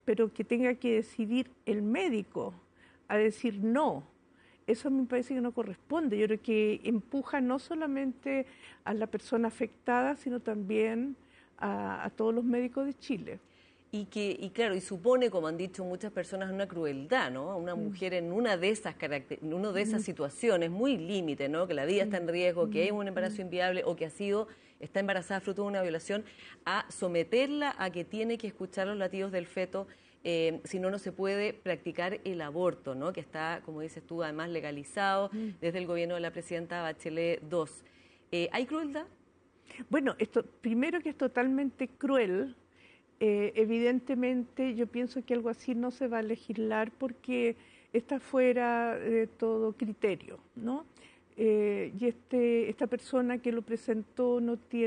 pero que tenga que decidir el médico a decir no. Eso a mí me parece que no corresponde. Yo creo que empuja no solamente a la persona afectada, sino también a todos los médicos de Chile. Y claro, y supone, como han dicho muchas personas, una crueldad, ¿no? Una mujer en una de esas en una de esas situaciones muy límite, ¿no? Que la vida está en riesgo, que hay un embarazo inviable o que está embarazada fruto de una violación, a someterla a que tiene que escuchar los latidos del feto, si no, no se puede practicar el aborto, ¿no? Que está, como dices tú, además legalizado desde el gobierno de la presidenta Bachelet II. ¿Hay crueldad? Bueno, esto primero que es totalmente cruel. Evidentemente yo pienso que algo así no se va a legislar porque está fuera de todo criterio, ¿no? Y esta persona que lo presentó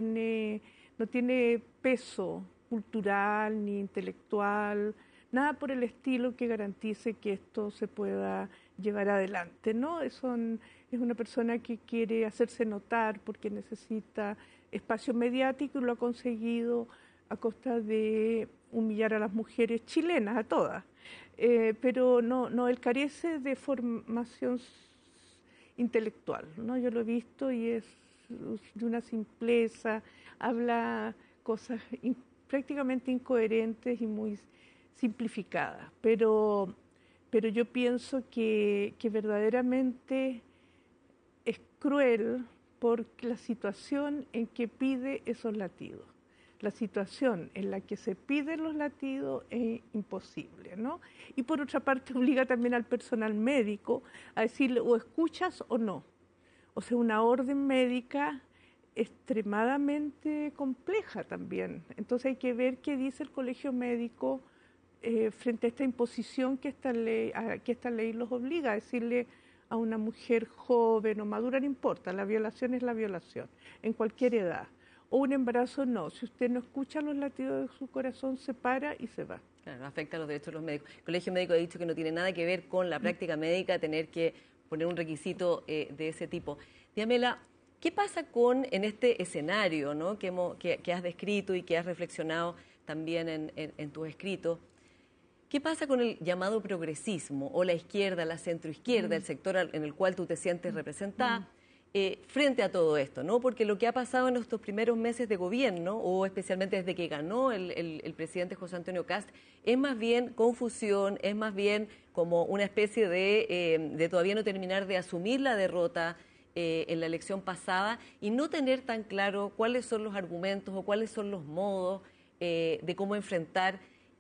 no tiene peso cultural ni intelectual, nada por el estilo que garantice que esto se pueda llevar adelante, ¿no? Es una persona que quiere hacerse notar porque necesita espacio mediático y lo ha conseguido a costa de humillar a las mujeres chilenas, a todas. Pero no, él carece de formación intelectual, ¿no? Yo lo he visto y es de una simpleza, habla cosas prácticamente incoherentes y muy simplificadas, pero yo pienso que verdaderamente es cruel por la situación en que pide esos latidos. La situación en la que se piden los latidos es imposible, ¿no? Y por otra parte obliga también al personal médico a decirle o escuchas o no. O sea, una orden médica extremadamente compleja también. Entonces hay que ver qué dice el colegio médico frente a esta imposición que esta ley los obliga a decirle a una mujer joven o madura, no importa, la violación es la violación, en cualquier edad. O un embarazo no, si usted no escucha los latidos de su corazón, se para y se va. Claro, afecta a los derechos de los médicos. El Colegio Médico ha dicho que no tiene nada que ver con la práctica médica tener que poner un requisito de ese tipo. Diamela, ¿qué pasa en este escenario, ¿no? que has descrito y que has reflexionado también en tus escritos? ¿Qué pasa con el llamado progresismo o la izquierda, la centroizquierda, el sector en el cual tú te sientes representada? Frente a todo esto, ¿no? Porque lo que ha pasado en estos primeros meses de gobierno, o especialmente desde que ganó el presidente José Antonio Kast, es más bien confusión, es más bien como una especie de todavía no terminar de asumir la derrota en la elección pasada y no tener tan claro cuáles son los argumentos o cuáles son los modos de cómo enfrentar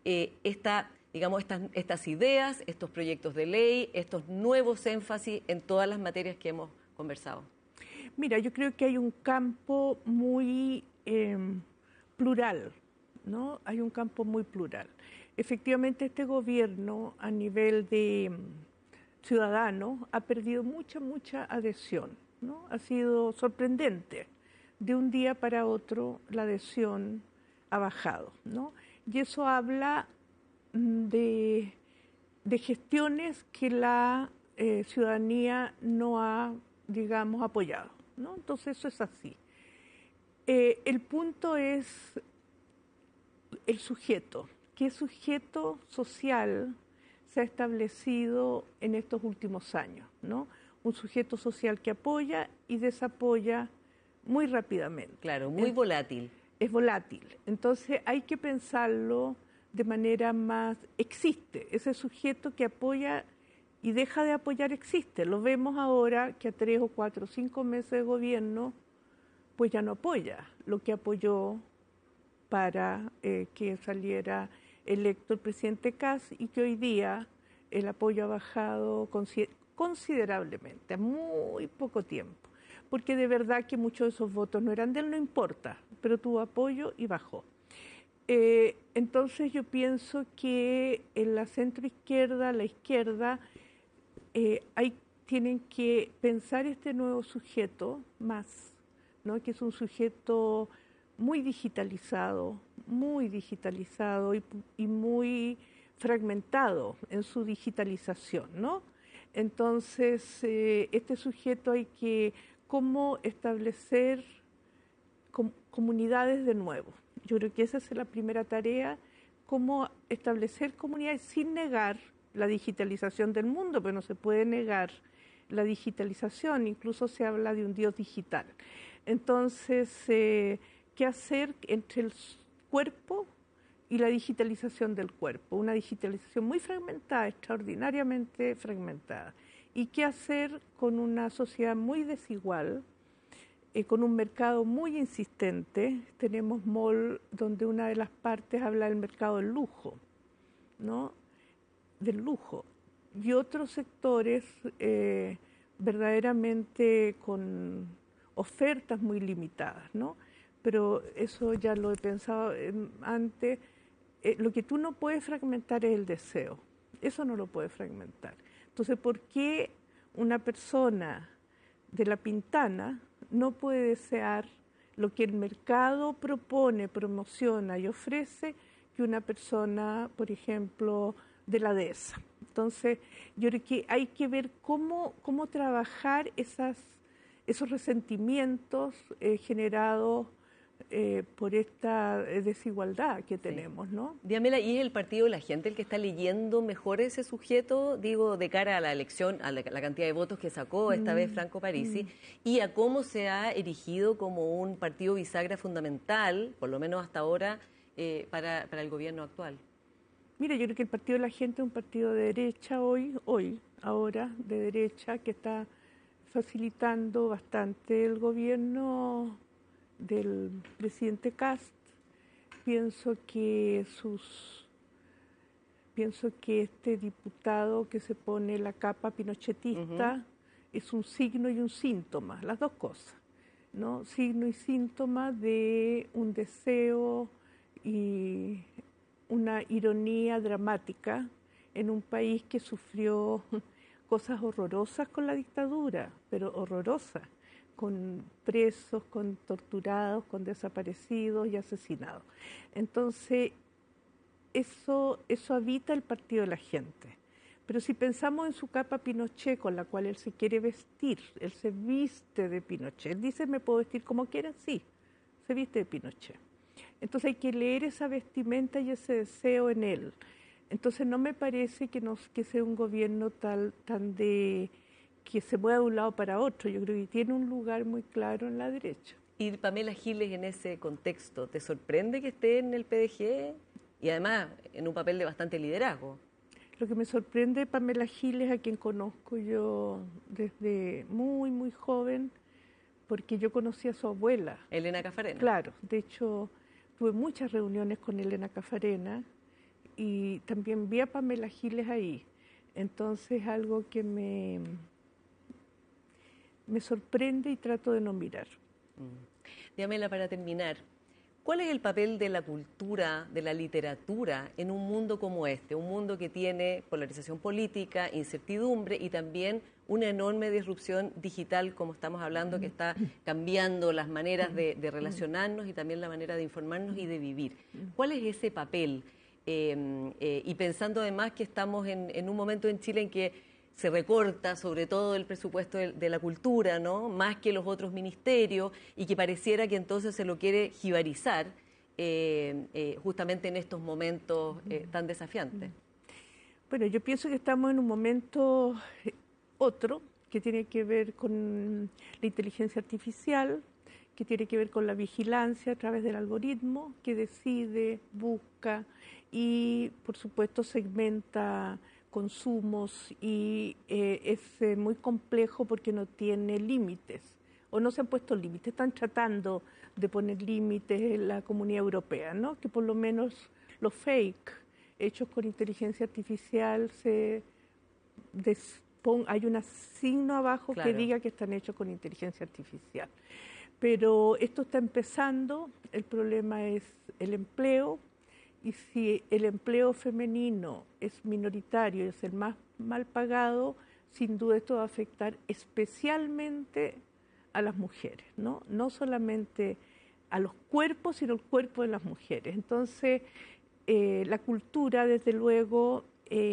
estas ideas, estos proyectos de ley, estos nuevos énfasis en todas las materias que hemos conversado. Mira, yo creo que hay un campo muy plural, ¿no? Hay un campo muy plural. Efectivamente, este gobierno a nivel de ciudadano ha perdido mucha adhesión, ¿no? Ha sido sorprendente. De un día para otro la adhesión ha bajado, ¿no? Y eso habla de gestiones que la ciudadanía no ha, digamos, apoyado, ¿no? Entonces eso es así. El punto es el sujeto. ¿Qué sujeto social se ha establecido en estos últimos años, ¿no? Un sujeto social que apoya y desapoya muy rápidamente. Claro, muy volátil. Es volátil. Entonces hay que pensarlo de manera más... Existe ese sujeto que apoya y deja de apoyar, existe. Lo vemos ahora que a 3 o 4 o 5 meses de gobierno, pues ya no apoya lo que apoyó para que saliera electo el presidente Kast y que hoy día el apoyo ha bajado considerablemente, a muy poco tiempo. Porque de verdad que muchos de esos votos no eran de él, no importa, pero tuvo apoyo y bajó. Entonces yo pienso que en la centroizquierda, la izquierda, tienen que pensar este nuevo sujeto más, ¿no? Que es un sujeto muy digitalizado y muy fragmentado en su digitalización, ¿no? Entonces, este sujeto hay que cómo establecer comunidades de nuevo. Yo creo que esa es la primera tarea cómo establecer comunidades sin negar la digitalización del mundo, pero no se puede negar la digitalización, incluso se habla de un Dios digital. Entonces, ¿qué hacer entre el cuerpo y la digitalización del cuerpo? Una digitalización muy fragmentada, extraordinariamente fragmentada. ¿Y qué hacer con una sociedad muy desigual, con un mercado muy insistente? Tenemos mall donde una de las partes habla del mercado del lujo, ¿no? Del lujo. Y otros sectores verdaderamente con ofertas muy limitadas, ¿no? Pero eso ya lo he pensado antes. Lo que tú no puedes fragmentar es el deseo. Eso no lo puedes fragmentar. Entonces, ¿por qué una persona de La Pintana no puede desear lo que el mercado propone, promociona y ofrece que una persona, por ejemplo, de la dehesa? Entonces, yo creo que hay que ver cómo trabajar esos resentimientos generados por esta desigualdad que tenemos, ¿no? Diamela, ¿y es el Partido de la Gente el que está leyendo mejor ese sujeto, digo, de cara a la elección, a la cantidad de votos que sacó esta vez Franco Parisi, y a cómo se ha erigido como un partido bisagra fundamental, por lo menos hasta ahora, para el gobierno actual? Mira, yo creo que el Partido de la Gente es un partido de derecha ahora, de derecha, que está facilitando bastante el gobierno del presidente Kast. Pienso que este diputado que se pone la capa pinochetista es un signo y un síntoma, las dos cosas, ¿no? Signo y síntoma de un deseo y una ironía dramática en un país que sufrió cosas horrorosas con la dictadura, pero horrorosas, con presos, con torturados, con desaparecidos y asesinados. Entonces, eso habita el Partido de la Gente. Pero si pensamos en su capa Pinochet con la cual él se quiere vestir, él se viste de Pinochet, él dice, me puedo vestir como quiera, sí, se viste de Pinochet. Entonces hay que leer esa vestimenta y ese deseo en él. Entonces no me parece que sea un gobierno tan de que se mueva de un lado para otro. Yo creo que tiene un lugar muy claro en la derecha. Y Pamela Giles, en ese contexto, ¿te sorprende que esté en el PDG y además en un papel de bastante liderazgo? Lo que me sorprende de Pamela Giles, a quien conozco yo desde muy, muy joven, porque yo conocí a su abuela. Elena Caffarena. Claro, de hecho tuve muchas reuniones con Elena Caffarena y también vi a Pamela Giles ahí. Entonces algo que me sorprende y trato de no mirar. Diamela, para terminar, ¿cuál es el papel de la cultura, de la literatura en un mundo como este? Un mundo que tiene polarización política, incertidumbre y también una enorme disrupción digital, como estamos hablando, que está cambiando las maneras de relacionarnos y también la manera de informarnos y de vivir. ¿Cuál es ese papel? Y pensando además que estamos en un momento en Chile en que se recorta sobre todo el presupuesto de la cultura, ¿no? Más que los otros ministerios, y que pareciera que entonces se lo quiere jibarizar justamente en estos momentos tan desafiantes. Bueno, yo pienso que estamos en un momento otro que tiene que ver con la inteligencia artificial, que tiene que ver con la vigilancia a través del algoritmo que decide, busca y, por supuesto, segmenta consumos y es muy complejo porque no tiene límites o no se han puesto límites. Están tratando de poner límites en la Comunidad Europea, ¿no? Que por lo menos los fake hechos con inteligencia artificial hay un signo abajo Claro, que diga que están hechos con inteligencia artificial. Pero esto está empezando, el problema es el empleo, y si el empleo femenino es minoritario, es el más mal pagado, sin duda esto va a afectar especialmente a las mujeres, ¿no? No solamente a los cuerpos, sino el cuerpo de las mujeres. Entonces, la cultura, desde luego,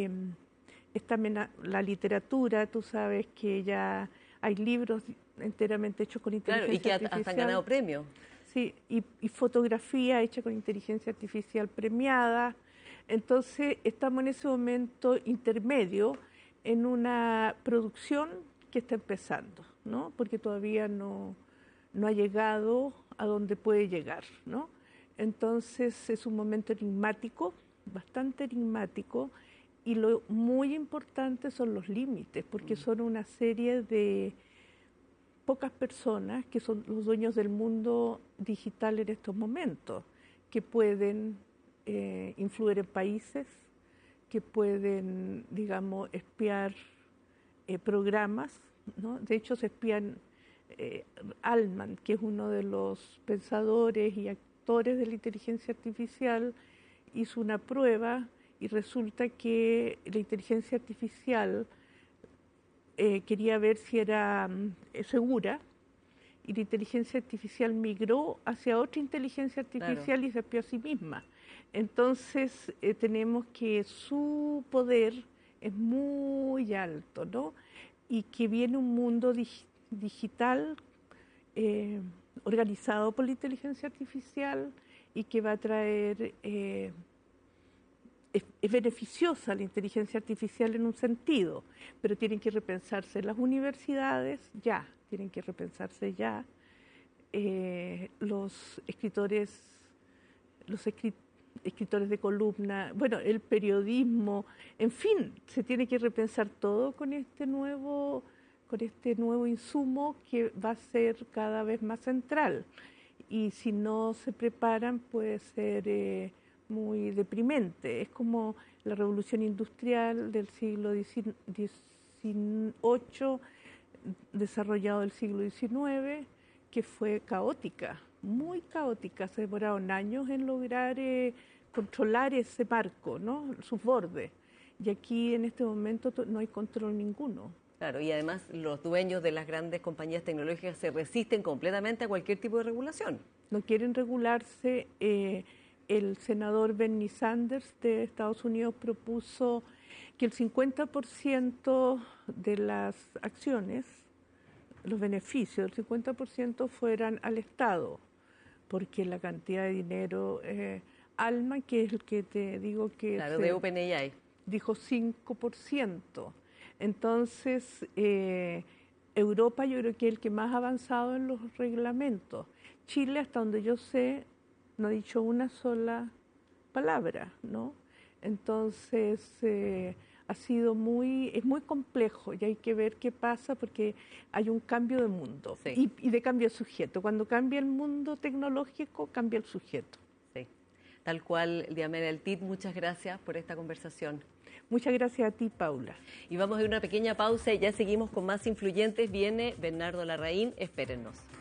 la literatura, tú sabes que ya hay libros enteramente hechos con inteligencia artificial. Claro, y que hasta han ganado premios. Sí, y fotografía hecha con inteligencia artificial premiada. Entonces, estamos en ese momento intermedio en una producción que está empezando, ¿no? Porque todavía no ha llegado a donde puede llegar, ¿no? Entonces, es un momento enigmático, bastante enigmático, y lo muy importante son los límites, porque son una serie de pocas personas que son los dueños del mundo digital en estos momentos, que pueden influir en países, que pueden, digamos, espiar programas, ¿no? De hecho, se espían Altman, que es uno de los pensadores y actores de la inteligencia artificial, hizo una prueba y resulta que la inteligencia artificial quería ver si era segura, y la inteligencia artificial migró hacia otra inteligencia artificial, claro, y se espió a sí misma. Entonces tenemos que su poder es muy alto, ¿no? Y que viene un mundo digital organizado por la inteligencia artificial y que va a traer... Es beneficiosa la inteligencia artificial en un sentido, pero tienen que repensarse las universidades ya, tienen que repensarse ya los escritores de columna, bueno, el periodismo, en fin, se tiene que repensar todo con este nuevo insumo que va a ser cada vez más central. Y si no se preparan puede ser muy deprimente. Es como la revolución industrial del siglo XVIII, desarrollado del siglo XIX, que fue caótica, muy caótica. Se demoraron años en lograr controlar ese marco, ¿no? Sus bordes. Y aquí en este momento no hay control ninguno. Claro, y además los dueños de las grandes compañías tecnológicas se resisten completamente a cualquier tipo de regulación. No quieren regularse. El senador Bernie Sanders de Estados Unidos propuso que el 50% de las acciones, los beneficios, el 50% fueran al Estado, porque la cantidad de dinero, Altman, que es el que te digo que... Claro, de OpenAI. Dijo 5%. Entonces, Europa yo creo que es el que más ha avanzado en los reglamentos. Chile, hasta donde yo sé, no ha dicho una sola palabra, ¿no? Entonces, es muy complejo y hay que ver qué pasa porque hay un cambio de mundo, sí, y de cambio de sujeto. Cuando cambia el mundo tecnológico, cambia el sujeto. Sí, tal cual, Diamela Eltit, muchas gracias por esta conversación. Muchas gracias a ti, Paula. Y vamos a ir a una pequeña pausa y ya seguimos con más influyentes. Viene Bernardo Larraín, espérennos.